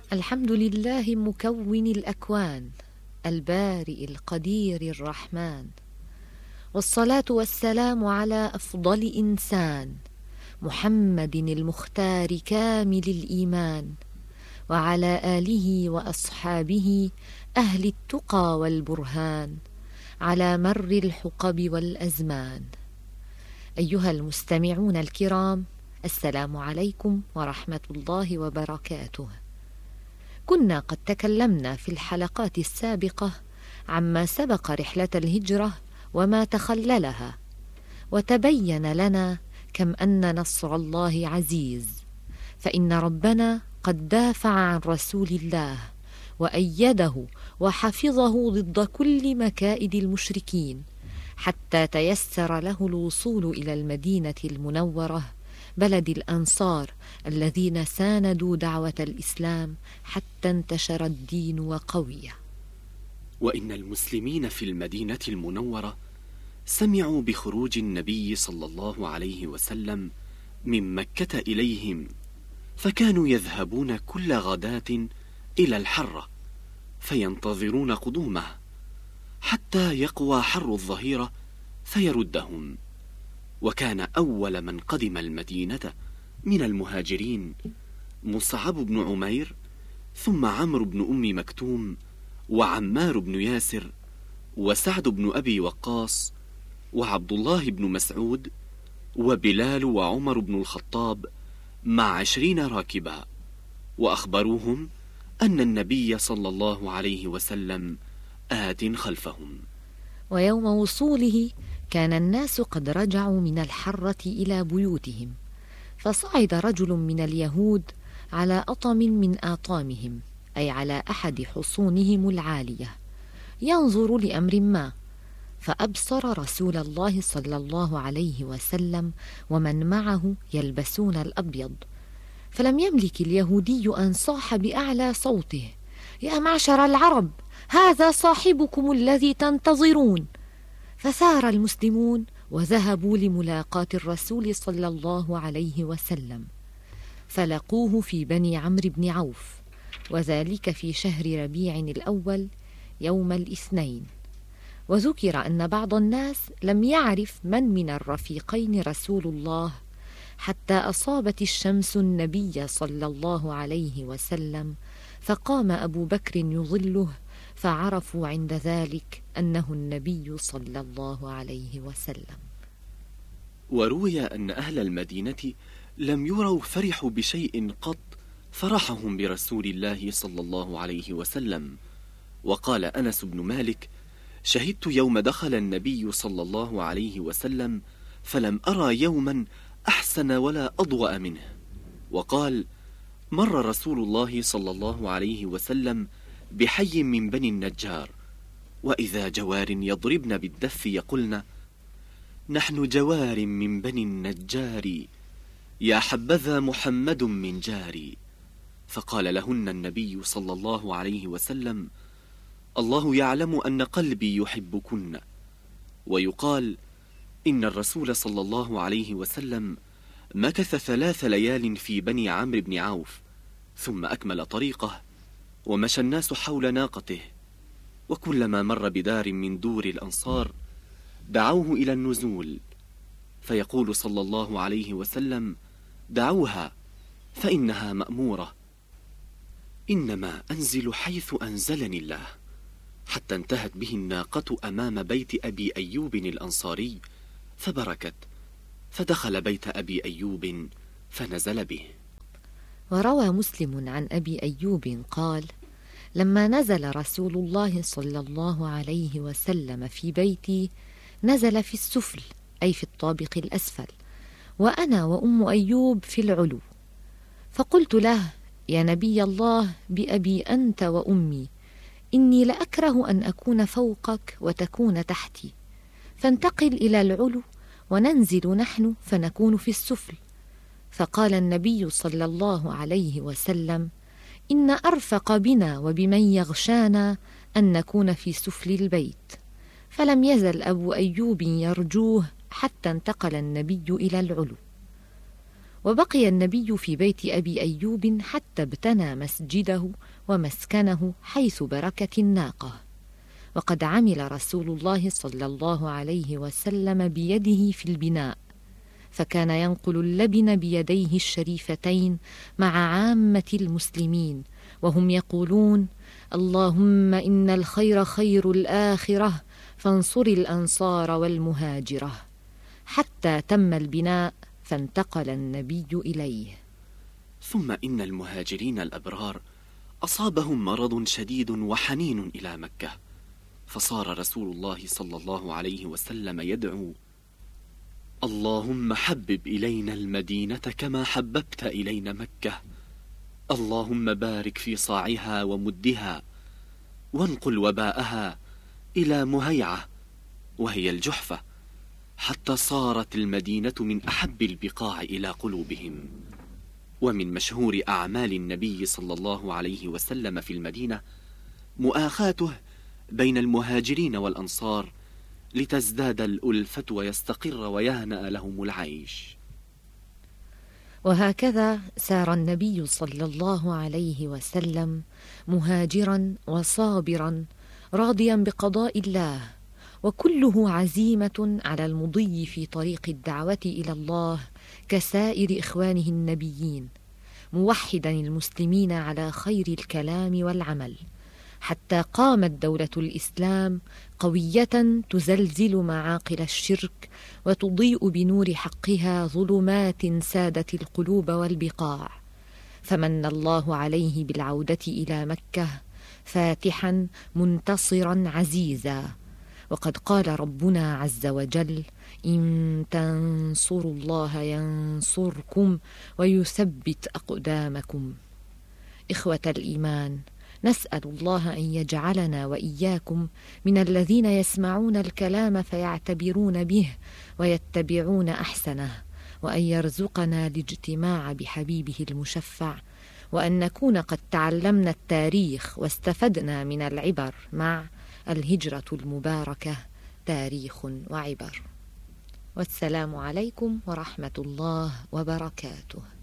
الحمد لله مكون الأكوان البارئ القدير الرحمن، والصلاة والسلام على أفضل إنسان محمد المختار كامل الإيمان، وعلى آله وأصحابه أهل التقى والبرهان على مر الحقب والأزمان. أيها المستمعون الكرام، السلام عليكم ورحمة الله وبركاته. كنا قد تكلمنا في الحلقات السابقة عما سبق رحلة الهجرة وما تخللها، وتبين لنا كم أن نصر الله عزيز، فإن ربنا قد دافع عن رسول الله وأيده وحفظه ضد كل مكائد المشركين، حتى تيسر له الوصول إلى المدينة المنورة بلد الأنصار الذين ساندوا دعوة الإسلام حتى انتشر الدين وقوي. وإن المسلمين في المدينة المنورة سمعوا بخروج النبي صلى الله عليه وسلم من مكة إليهم، فكانوا يذهبون كل غداة إلى الحرة فينتظرون قدومه حتى يقوى حر الظهيرة فيردهم. وكان أول من قدم المدينة من المهاجرين مصعب بن عمير، ثم عمرو بن أم مكتوم، وعمار بن ياسر، وسعد بن أبي وقاص، وعبد الله بن مسعود، وبلال وعمر بن الخطاب مع 20 راكبا، وأخبروهم أن النبي صلى الله عليه وسلم آت خلفهم. ويوم وصوله كان الناس قد رجعوا من الحرة إلى بيوتهم، فصعد رجل من اليهود على أطم من آطامهم، أي على أحد حصونهم العالية، ينظر لأمر ما، فأبصر رسول الله صلى الله عليه وسلم ومن معه يلبسون الأبيض، فلم يملك اليهودي أن صاح بأعلى صوته: يا معشر العرب، هذا صاحبكم الذي تنتظرون. فسار المسلمون وذهبوا لملاقاة الرسول صلى الله عليه وسلم، فلقوه في بني عمرو بن عوف، وذلك في شهر ربيع الأول يوم الاثنين. وذكر أن بعض الناس لم يعرف من الرفيقين رسول الله حتى أصابت الشمس النبي صلى الله عليه وسلم، فقام أبو بكر يظله، فعرفوا عند ذلك أنه النبي صلى الله عليه وسلم. وروي أن أهل المدينة لم يروا فرحوا بشيء قط فرحهم برسول الله صلى الله عليه وسلم. وقال أنس بن مالك: شهدت يوم دخل النبي صلى الله عليه وسلم فلم أرى يوما أحسن ولا أضوأ منه. وقال: مر رسول الله صلى الله عليه وسلم بحي من بني النجار، وإذا جوار يضربن بالدف يقولن: نحن جوار من بني النجار، يا حبذا محمد من جاري. فقال لهن النبي صلى الله عليه وسلم: الله يعلم أن قلبي يحبكن. ويقال إن الرسول صلى الله عليه وسلم مكث 3 ليال في بني عمرو بن عوف، ثم أكمل طريقه ومشى الناس حول ناقته، وكلما مر بدار من دور الأنصار دعوه إلى النزول، فيقول صلى الله عليه وسلم: دعوها فإنها مأمورة، إنما أنزل حيث أنزلني الله. حتى انتهت به الناقة أمام بيت أبي أيوب الأنصاري فبركت، فدخل بيت أبي أيوب فنزل به. وروى مسلم عن أبي أيوب قال: لما نزل رسول الله صلى الله عليه وسلم في بيتي نزل في السفل، أي في الطابق الأسفل، وأنا وأم أيوب في العلو، فقلت له: يا نبي الله، بأبي أنت وأمي، إني لأكره أن أكون فوقك وتكون تحتي، فانتقل إلى العلو وننزل نحن فنكون في السفل. فقال النبي صلى الله عليه وسلم: إن أرفق بنا وبمن يغشانا أن نكون في سفل البيت. فلم يزل أبو أيوب يرجوه حتى انتقل النبي إلى العلو. وبقي النبي في بيت أبي أيوب حتى ابتنى مسجده ومسكنه حيث بركت الناقة. وقد عمل رسول الله صلى الله عليه وسلم بيده في البناء، فكان ينقل اللبن بيديه الشريفتين مع عامة المسلمين وهم يقولون: اللهم إن الخير خير الآخرة فانصر الأنصار والمهاجرة، حتى تم البناء فانتقل النبي إليه. ثم إن المهاجرين الأبرار أصابهم مرض شديد وحنين إلى مكة، فصار رسول الله صلى الله عليه وسلم يدعو: اللهم حبب إلينا المدينة كما حببت إلينا مكة، اللهم بارك في صاعها ومدها، وانقل وباءها إلى مهيعة وهي الجحفة، حتى صارت المدينة من أحب البقاع إلى قلوبهم. ومن مشهور أعمال النبي صلى الله عليه وسلم في المدينة مؤاخاته بين المهاجرين والأنصار لتزداد الألفة ويستقر ويهنأ لهم العيش. وهكذا سار النبي صلى الله عليه وسلم مهاجرا وصابرا راضيا بقضاء الله، وكله عزيمة على المضي في طريق الدعوة إلى الله كسائر إخوانه النبيين، موحدا المسلمين على خير الكلام والعمل، حتى قامت دولة الإسلام قوية تزلزل معاقل الشرك وتضيء بنور حقها ظلمات سادت القلوب والبقاع. فمن الله عليه بالعودة إلى مكة فاتحا منتصرا عزيزا. وقد قال ربنا عز وجل: إن تنصروا الله ينصركم ويثبت أقدامكم. إخوة الإيمان، نسأل الله أن يجعلنا وإياكم من الذين يسمعون الكلام فيعتبرون به ويتبعون أحسنه، وأن يرزقنا الاجتماع بحبيبه المشفع، وأن نكون قد تعلمنا التاريخ واستفدنا من العبر مع الهجرة المباركة تاريخ وعبر. والسلام عليكم ورحمة الله وبركاته.